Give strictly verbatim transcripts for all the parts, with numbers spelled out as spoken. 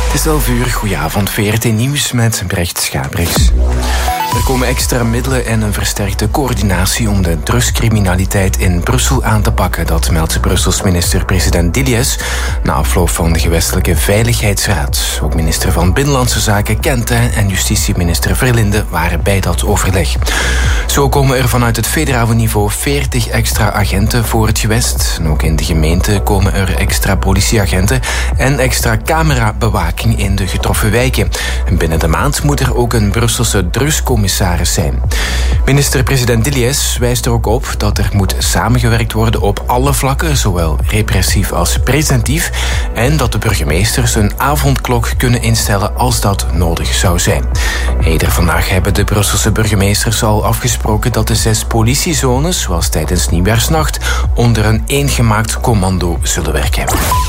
Het is elf uur, goedenavond, V R T Nieuws met Brecht Schabriks. Er komen extra middelen en een versterkte coördinatie om de drugscriminaliteit in Brussel aan te pakken. Dat meldt Brussels minister-president Dillies na afloop van de gewestelijke Veiligheidsraad. Ook minister van Binnenlandse Zaken Kente en justitieminister Verlinde waren bij dat overleg. Zo komen er vanuit het federale niveau veertig extra agenten voor het gewest. En ook in de gemeente komen er extra politieagenten en extra camerabewaking in de getroffen wijken. En binnen de maand moet er ook een Brusselse drugscommissaris zijn. Minister-president Dillies wijst er ook op dat er moet samengewerkt worden op alle vlakken, zowel repressief als preventief, en dat de burgemeesters een avondklok kunnen instellen als dat nodig zou zijn. Eerder vandaag hebben de Brusselse burgemeesters al afgesproken dat de zes politiezones, zoals tijdens Nieuwjaarsnacht, onder een eengemaakt commando zullen werken.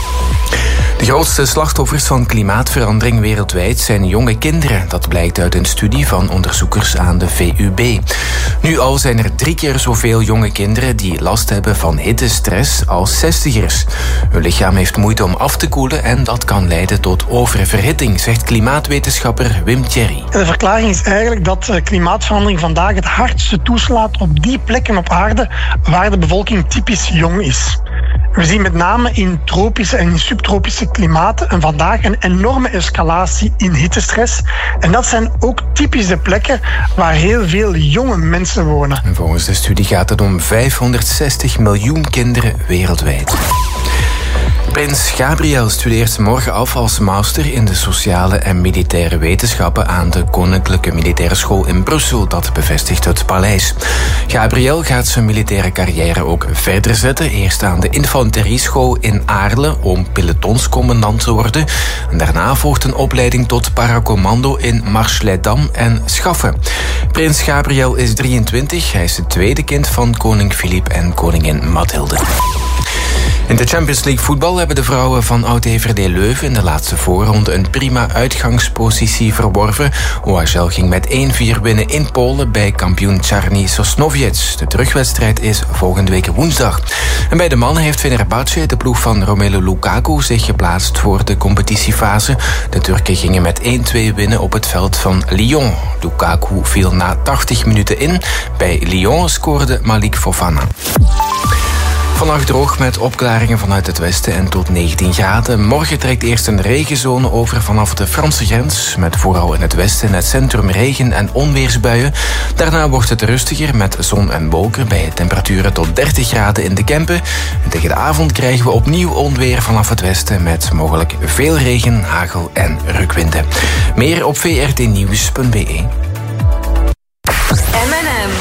De grootste slachtoffers van klimaatverandering wereldwijd zijn jonge kinderen. Dat blijkt uit een studie van onderzoekers aan de V U B. Nu al zijn er drie keer zoveel jonge kinderen die last hebben van hittestress als zestigers. Hun lichaam heeft moeite om af te koelen en dat kan leiden tot oververhitting, zegt klimaatwetenschapper Wim Thierry. De verklaring is eigenlijk dat klimaatverandering vandaag het hardste toeslaat op die plekken op aarde waar de bevolking typisch jong is. We zien met name in tropische en in subtropische klimaten en vandaag een enorme escalatie in hittestress. En dat zijn ook typische plekken waar heel veel jonge mensen wonen. En volgens de studie gaat het om vijfhonderdzestig miljoen kinderen wereldwijd. Prins Gabriel studeert morgen af als master in de sociale en militaire wetenschappen aan de Koninklijke Militaire School in Brussel. Dat bevestigt het paleis. Gabriel gaat zijn militaire carrière ook verder zetten. Eerst aan de infanterieschool in Aarle om pelotonscommandant te worden. En daarna volgt een opleiding tot paracommando in Marche-les-Dames en Schaffen. Prins Gabriel is drieëntwintig. Hij is het tweede kind van koning Filip en koningin Mathilde. In de Champions League voetbal hebben de vrouwen van Oud-D V R D Leuven in de laatste voorronde een prima uitgangspositie verworven. O H L ging met één vier winnen in Polen bij kampioen Czarny Sosnowiec. De terugwedstrijd is volgende week woensdag. En bij de mannen heeft Fenerbahce, de ploeg van Romelu Lukaku, zich geplaatst voor de competitiefase. De Turken gingen met één twee winnen op het veld van Lyon. Lukaku viel na tachtig minuten in. Bij Lyon scoorde Malik Fofana. Vannacht droog met opklaringen vanuit het westen en tot negentien graden. Morgen trekt eerst een regenzone over vanaf de Franse grens, met vooral in het westen en het centrum regen- en onweersbuien. Daarna wordt het rustiger met zon en wolken bij temperaturen tot dertig graden in de Kempen. En tegen de avond krijgen we opnieuw onweer vanaf het westen met mogelijk veel regen, hagel en rukwinden. Meer op v r t nieuws punt b e. M en M.